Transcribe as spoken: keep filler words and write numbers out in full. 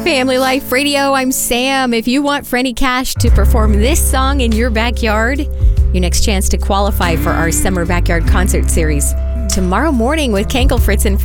Family Life Radio, I'm Sam. If you want Franny Cash to perform this song in your backyard, your next chance to qualify for our Summer Backyard Concert Series tomorrow morning with Kankel Fritz and